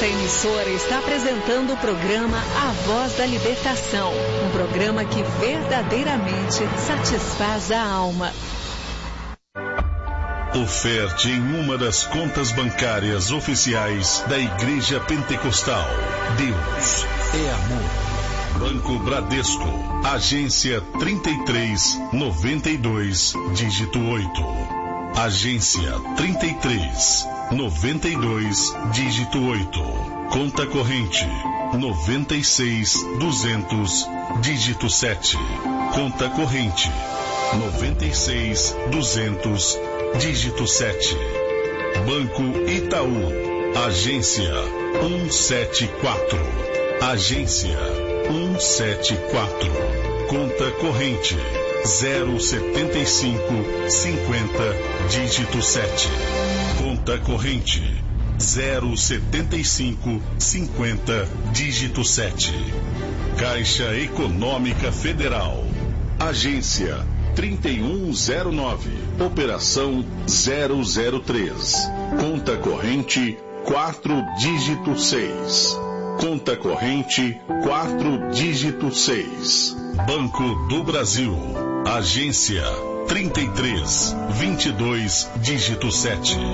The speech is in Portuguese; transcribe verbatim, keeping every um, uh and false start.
Esta emissora está apresentando o programa A Voz da Libertação, um programa que verdadeiramente satisfaz a alma. Oferte em uma das contas bancárias oficiais da Igreja Pentecostal. Deus é amor. Banco Bradesco, agência trinta e três, noventa e dois, dígito oito. Agência trinta e três, noventa e dois, dígito oito. Conta corrente noventa e seis, duzentos, dígito sete. Conta corrente noventa e seis, duzentos, dígito sete. Banco Itaú, agência cento e setenta e quatro. Agência cento e setenta e quatro. Conta corrente zero setenta e cinco, cinquenta, dígito sete. Conta corrente zero setenta e cinco, cinquenta, dígito sete. Caixa Econômica Federal, agência trinta e um zero nove, operação zero zero três. Conta corrente quatro, dígito seis. Conta corrente quatro, dígito seis. Banco do Brasil, agência trinta e três, vinte e dois, dígito sete.